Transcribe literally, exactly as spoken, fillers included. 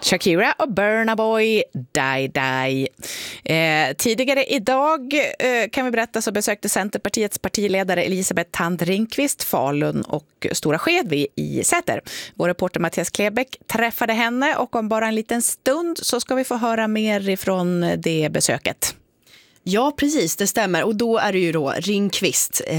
Shakira och Burna Boy, Die Die. Eh, tidigare idag eh, kan vi berätta så besökte Centerpartiets partiledare Elisabeth Thand Ringqvist Falun och Stora Skedvi i Säter. Vår reporter Mattias Klebeck träffade henne och om bara en liten stund så ska vi få höra mer ifrån det besöket. Ja, precis, det stämmer. Och då är det ju då Ringqvist